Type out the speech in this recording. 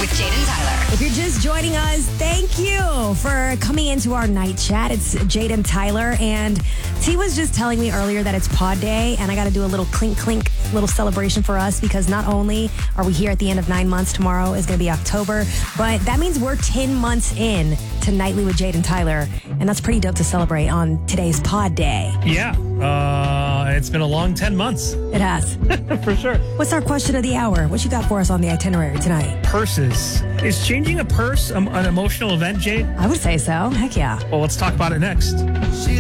with Jade and Tyler. If you're just joining us, thank you for coming into our night chat. It's Jade and Tyler, and T was just telling me earlier that it's pod day, and I got to do a little clink little celebration for us because not only are we here at the end of 9 months, tomorrow is going to be October, but that means we're 10 months in to Nightly with Jade and Tyler, and that's pretty dope to celebrate on today's pod day. Yeah, it's been a long 10 months. It has. For sure. What's our question of the hour? What you got for us on the itinerary tonight? Purses. Is changing a purse an emotional event, Jade? I would say so. Heck yeah. Well, let's talk about it next. She